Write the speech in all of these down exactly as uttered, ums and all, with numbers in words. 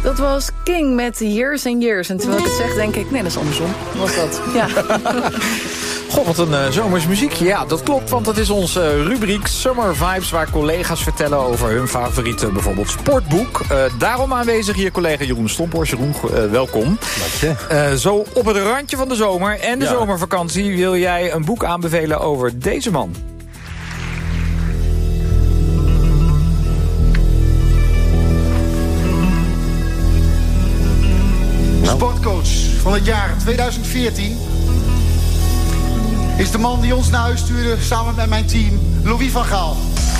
Dat was King met Years and Years. En terwijl ik het zeg, denk ik, nee, dat is andersom. Was dat? Ja. Goh, wat een uh, zomers muziekje. Ja, dat klopt, want dat is onze uh, rubriek Summer Vibes... waar collega's vertellen over hun favoriete, bijvoorbeeld sportboek. Uh, daarom aanwezig hier collega Jeroen Stomphorst. Jeroen, uh, welkom. Dank je. Uh, zo op het randje van de zomer en de ja. zomervakantie... wil jij een boek aanbevelen over deze man. Sportcoach van het jaar tweeduizend veertien is de man die ons naar huis stuurde samen met mijn team, Louis van Gaal.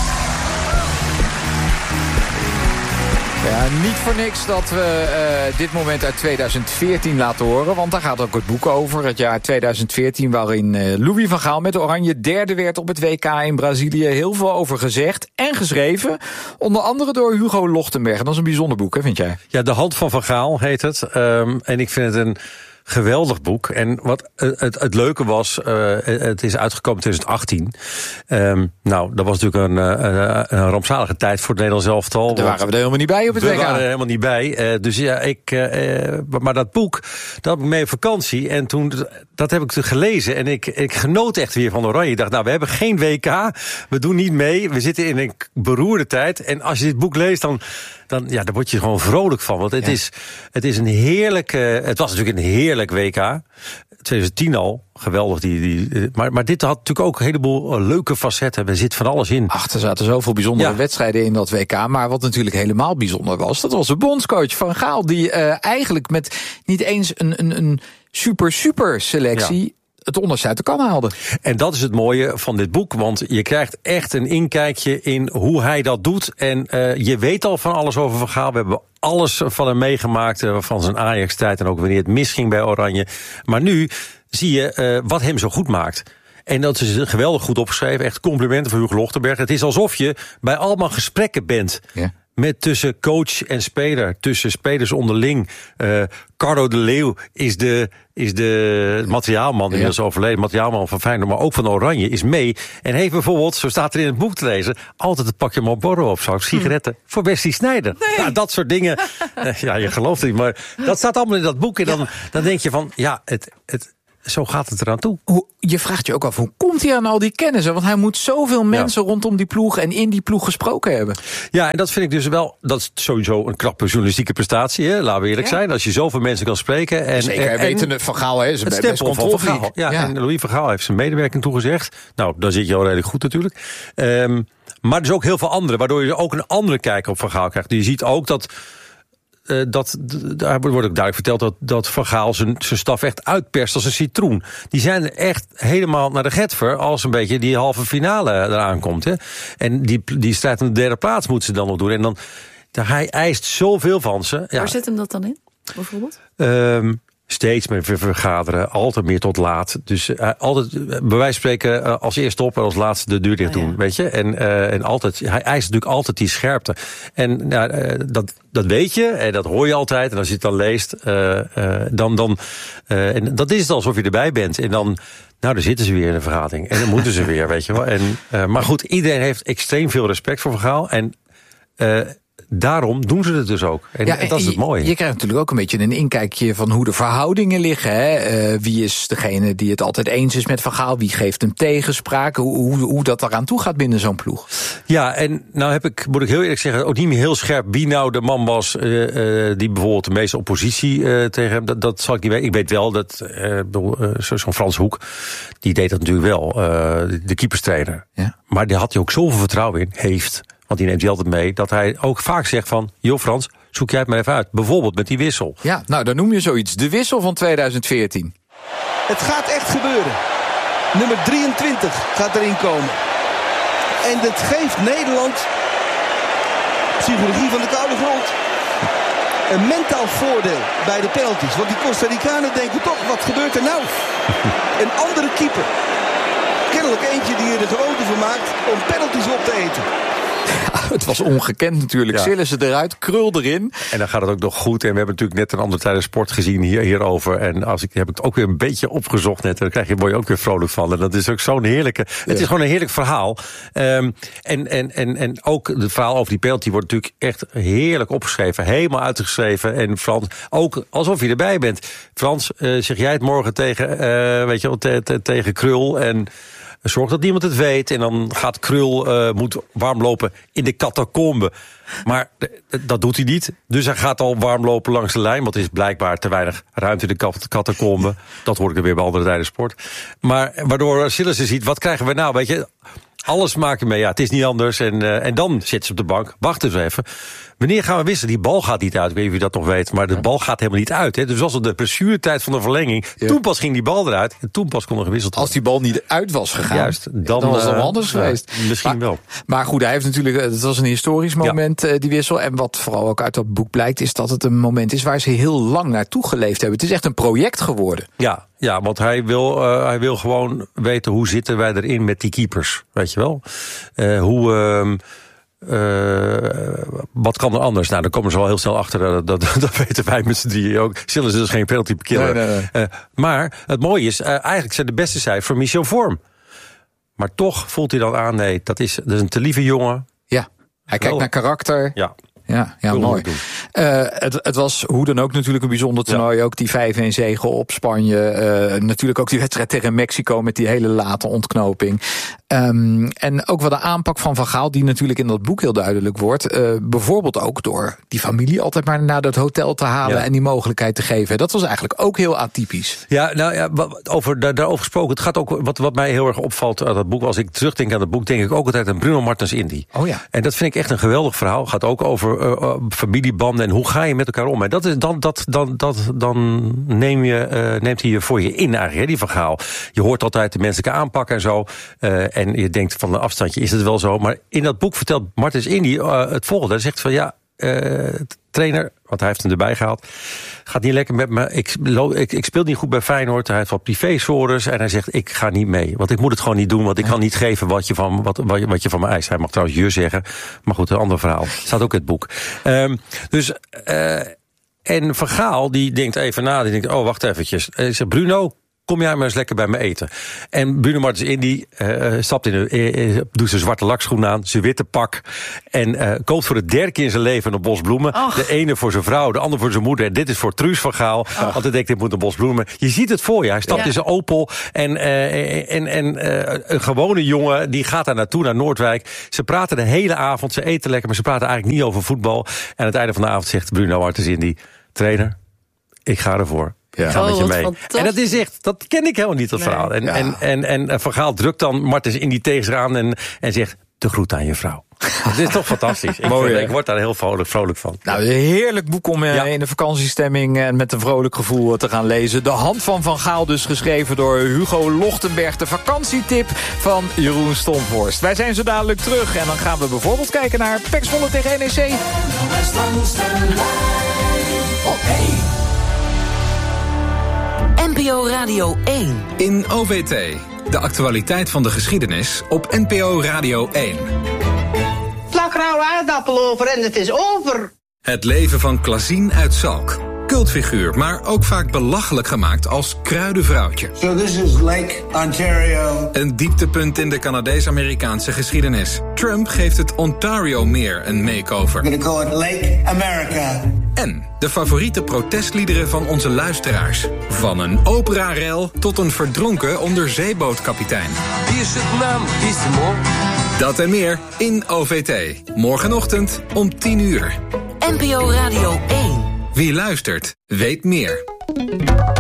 Ja, niet voor niks dat we uh, dit moment uit tweeduizend veertien laten horen. Want daar gaat ook het boek over. Het jaar tweeduizend veertien waarin uh, Louis van Gaal met Oranje derde werd op het W K in Brazilië. Heel veel over gezegd en geschreven. Onder andere door Hugo Lochtenberg. En dat is een bijzonder boek, hè, vind jij? Ja, De Hand van Van Gaal heet het. Um, en ik vind het een geweldig boek. En wat het, het, het leuke was, uh, het is uitgekomen in twintig achttien. Um, nou, dat was natuurlijk een, uh, een rampzalige tijd voor het Nederlands elftal. Daar waren we er helemaal niet bij op het we W K. We waren er helemaal niet bij. Uh, dus ja, ik, uh, maar dat boek, dat had ik mee op vakantie. En toen, dat heb ik gelezen. En ik, ik genoot echt weer van Oranje. Ik dacht, nou, we hebben geen W K. We doen niet mee. We zitten in een beroerde tijd. En als je dit boek leest, dan... Dan, ja, daar word je gewoon vrolijk van. Want het, ja. is, het is een heerlijk... Uh, het was natuurlijk een heerlijk W K. twintig tien al. Geweldig. Die, die, maar, maar dit had natuurlijk ook een heleboel leuke facetten. Er zit van alles in. Ach, er zaten zoveel bijzondere ja. wedstrijden in dat W K. Maar wat natuurlijk helemaal bijzonder was... dat was de bondscoach Van Gaal. Die uh, eigenlijk met niet eens een, een, een super, super selectie... Ja. het onderste uit de kan haalde. En dat is het mooie van dit boek, want je krijgt echt een inkijkje in hoe hij dat doet. En uh, je weet al van alles over Van Gaal. We hebben alles van hem meegemaakt, uh, van zijn Ajax-tijd en ook wanneer het misging bij Oranje. Maar nu zie je uh, wat hem zo goed maakt. En dat is geweldig goed opgeschreven. Echt complimenten voor Hugo Lochtenberg. Het is alsof je bij allemaal gesprekken bent. Ja. Met tussen coach en speler, tussen spelers onderling. Uh, Carlo de Leeuw is de, is de materiaalman, die ja. is overleden, materiaalman van Feyenoord, maar ook van Oranje, is mee. En heeft bijvoorbeeld, zo staat er in het boek te lezen, altijd het pakje Marlboro op zak, sigaretten, hm. voor Wesley Sneijder. Nee. Nou, dat soort dingen. uh, ja, je gelooft het niet, maar dat staat allemaal in dat boek. En dan, ja. dan denk je van, ja, het... het zo gaat het eraan toe. Hoe, je vraagt je ook af, hoe komt hij aan al die kennis? Want hij moet zoveel mensen ja. rondom die ploeg en in die ploeg gesproken hebben. Ja, en dat vind ik dus wel, dat is sowieso een knappe journalistieke prestatie, hè? Laten we eerlijk ja. zijn. Als je zoveel mensen kan spreken. En, Zeker, en, weten het Van Gaal, hè? Het stempel van Van Gaal. Ja, ja. En Louis van Gaal heeft zijn medewerking toegezegd. Nou, dan zit je al redelijk goed natuurlijk. Um, maar er is ook heel veel andere, waardoor je ook een andere kijk op Van Gaal krijgt. Je ziet ook dat... Uh, dat, daar wordt ook duidelijk verteld dat, dat Van Gaal zijn, zijn staf echt uitperst als een citroen. Die zijn er echt helemaal naar de getver als een beetje die halve finale eraan komt. Hè. En die, die strijd om de derde plaats moeten ze dan nog doen. En dan, dan hij eist zoveel van ze. Ja. Waar zit hem dat dan in, bijvoorbeeld? Um, Steeds meer vergaderen, altijd meer tot laat. Dus uh, altijd, uh, bij wijze van spreken, uh, als eerste op en als laatste de deur dicht doen, oh, ja. weet je. En, uh, en altijd, hij eist natuurlijk altijd die scherpte. En uh, dat, dat weet je, en dat hoor je altijd. En als je het dan leest, uh, uh, dan, dan uh, en dat is het alsof je erbij bent. En dan, nou, dan zitten ze weer in de vergadering. En dan moeten ze weer, weet je wel. En, uh, maar goed, iedereen heeft extreem veel respect voor Van Gaal. En uh, daarom doen ze het dus ook. En, ja, en dat is het mooie. Je, je krijgt natuurlijk ook een beetje een inkijkje van hoe de verhoudingen liggen. Hè? Uh, wie is degene die het altijd eens is met Van Gaal? Wie geeft hem tegenspraak? Hoe, hoe, hoe dat eraan toe gaat binnen zo'n ploeg? Ja, en nou heb ik, moet ik heel eerlijk zeggen, ook niet meer heel scherp wie nou de man was uh, uh, die bijvoorbeeld de meeste oppositie uh, tegen hem. Dat, dat zal ik niet weten. Ik weet wel dat uh, uh, zo'n Frans Hoek, die deed dat natuurlijk wel. Uh, de keeperstrainer. Ja. Maar die had hij ook zoveel vertrouwen in, heeft. Want die neemt hij altijd mee, dat hij ook vaak zegt van, joh Frans, zoek jij het maar even uit. Bijvoorbeeld met die wissel. Ja, nou dan noem je zoiets. De wissel van tweeduizend veertien. Het gaat echt gebeuren. Nummer drieëntwintig gaat erin komen. En dat geeft Nederland, psychologie van de koude grond, een mentaal voordeel bij de penalties. Want die Costa Ricanen denken toch, wat gebeurt er nou? Een andere keeper. Kennelijk eentje die er de gewoonte van maakt om penalties op te eten. het was ongekend natuurlijk. Ja. Sillissen eruit, Krul erin. En dan gaat het ook nog goed. En we hebben natuurlijk net een andere tijden sport gezien hier, hierover. En als ik heb ik het ook weer een beetje opgezocht net. En dan krijg je, word je ook weer vrolijk van. En dat is ook zo'n heerlijke... Ja. Het is gewoon een heerlijk verhaal. Um, en, en, en, en ook het verhaal over die penalty wordt natuurlijk echt heerlijk opgeschreven. Helemaal uitgeschreven. En Frans, ook alsof je erbij bent. Frans, uh, zeg jij het morgen tegen, uh, weet je wel, te, te, tegen Krul. En zorg dat niemand het weet. En dan gaat Krul, uh, moet warm lopen in de catacombe. Maar dat doet hij niet. Dus hij gaat al warm lopen langs de lijn. Want er is blijkbaar te weinig ruimte in de catacombe. Dat hoor ik er weer bij andere tijden sport. Maar waardoor Sillissen ziet, wat krijgen we nou? Weet je, alles maken mee. Ja, het is niet anders. En, uh, en dan zit ze op de bank. Wacht eens even. Wanneer gaan we wisselen? Die bal gaat niet uit. Ik weet niet of je dat nog weet. Maar de ja. bal gaat helemaal niet uit. Hè. Dus was op de blessuretijd van de verlenging. Ja. Toen pas ging die bal eruit. En toen pas kon er gewisseld worden. Als die bal niet uit was gegaan. Juist. Dan, dan was het uh, wel anders ja, geweest. Misschien maar, wel. Maar goed, hij heeft natuurlijk... Het was een historisch moment, ja. die wissel. En wat vooral ook uit dat boek blijkt, is dat het een moment is waar ze heel lang naartoe geleefd hebben. Het is echt een project geworden. Ja, ja, want hij wil, uh, hij wil gewoon weten hoe zitten wij erin met die keepers. Weet je wel? Uh, hoe... Uh, Uh, wat kan er anders? Nou, dan komen ze wel heel snel achter. Dat, dat, dat weten wij met z'n drieën ook. Sillissen is dus geen penalty killer. Nee, nee, nee. Uh, maar het mooie is, uh, eigenlijk zijn de beste cijfers voor Michel Vorm. Maar toch voelt hij dan aan, nee, dat is, dat is een te lieve jongen. Ja, hij kijkt naar karakter. Ja. Ja, ja, mooi. Uh, het, het was hoe dan ook natuurlijk een bijzonder toernooi. Ja. Ook die vijf-een zege op Spanje. Uh, natuurlijk ook die wedstrijd tegen Mexico met die hele late ontknoping. Um, en ook wel de aanpak van Van Gaal, die natuurlijk in dat boek heel duidelijk wordt. Uh, bijvoorbeeld ook door die familie altijd maar naar dat hotel te halen, ja, en die mogelijkheid te geven. Dat was eigenlijk ook heel atypisch. Ja, nou ja, over, daar, daarover gesproken. Het gaat ook, wat, wat mij heel erg opvalt uit dat boek, als ik terugdenk aan het boek, denk ik ook altijd aan Bruno Martens Indy. Oh ja. En dat vind ik echt een geweldig verhaal. Het gaat ook over Uh, uh, familiebanden en hoe ga je met elkaar om. En dat is dan, dat, dan, dat, dan neem je, uh, neemt hij je voor je in eigenlijk, hè, die Van Gaal. Je hoort altijd de menselijke aanpak en zo. Uh, en je denkt van een afstandje, is het wel zo? Maar in dat boek vertelt Martens Indy uh, het volgende. Hij zegt van ja, uh, trainer, want hij heeft hem erbij gehaald, gaat niet lekker met me. Ik, ik, ik speel niet goed bij Feyenoord. Hij heeft wat privé-sores en hij zegt, ik ga niet mee. Want ik moet het gewoon niet doen, want ik kan niet geven wat je van, wat, wat je van me eist. Hij mag trouwens je zeggen, maar goed, een ander verhaal. Staat ook in het boek. Um, dus, uh, en Van Gaal, die denkt even na, die denkt, oh, wacht eventjes. Hij zegt, Bruno, kom jij maar eens lekker bij me eten. En Bruno Martens Indy uh, stapt in de, uh, doet zijn zwarte lakschoen aan, zijn witte pak, en uh, koopt voor de derde keer in zijn leven een bos bloemen. Och. De ene voor zijn vrouw, de andere voor zijn moeder. En dit is voor Truus van Gaal. Och. Want hij denkt, dit moet een bos bloemen. Je ziet het voor je. Hij stapt, ja, in zijn Opel. En, uh, en, en uh, een gewone jongen, die gaat daar naartoe, naar Noordwijk. Ze praten de hele avond, ze eten lekker, maar ze praten eigenlijk niet over voetbal. En aan het einde van de avond zegt Bruno Martens Indy, trainer, ik ga ervoor. Ja. Ik ga oh, met je mee. En dat is echt, dat ken ik helemaal niet, dat nee. verhaal. En, ja. en, en, en, en Van Gaal drukt dan Martens Indy tegen zich aan en, en zegt, de groet aan je vrouw. Dat is toch fantastisch. Ik, Mooi, vind, ik word daar heel vrolijk, vrolijk van. Nou, een heerlijk boek om ja. in de vakantiestemming en met een vrolijk gevoel te gaan lezen. De Hand van Van Gaal, dus geschreven door Hugo Lochtenberg. De vakantietip van Jeroen Stomphorst. Wij zijn zo dadelijk terug en dan gaan we bijvoorbeeld kijken naar P E C Zwolle tegen N E C. N P O Radio één. In O V T, de actualiteit van de geschiedenis op N P O Radio één. Plak rauwe aardappel over en het is over. Het leven van Klazien uit Zalk. Cultfiguur, maar ook vaak belachelijk gemaakt als kruidenvrouwtje. So this is Lake Ontario. Een dieptepunt in de Canadees-Amerikaanse geschiedenis. Trump geeft het Ontario-meer een makeover. We're gonna call it Lake America. En de favoriete protestliederen van onze luisteraars. Van een opera-rel tot een verdronken onderzeebootkapitein. Dat en meer in O V T. Morgenochtend om tien uur. N P O Radio één. Wie luistert, weet meer.